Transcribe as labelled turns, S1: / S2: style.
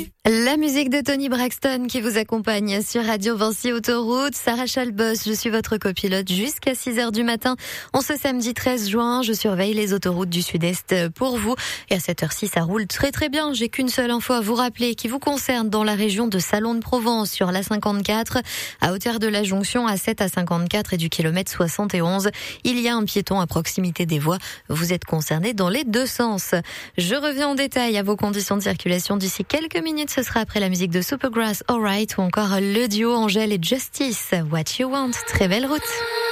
S1: La musique de Tony Braxton qui vous accompagne sur Radio Vinci Autoroute. Sarah Chalbos, je suis votre copilote jusqu'à 6h du matin. En ce samedi 13 juin, je surveille les autoroutes du Sud-Est pour vous. Et à cette heure-ci, ça roule très très bien. J'ai qu'une seule info à vous rappeler qui vous concerne dans la région de Salon de Provence sur la 54, à hauteur de la jonction A7 à 54 et du kilomètre 71. Il y a un piéton à proximité des voies. Vous êtes concernés dans les deux sens. Je reviens en détail à vos conditions de circulation d'ici quelques minutes. Ce sera après la musique de Supergrass, Alright, ou encore le duo Angèle et Justice, What You Want. Très belle route.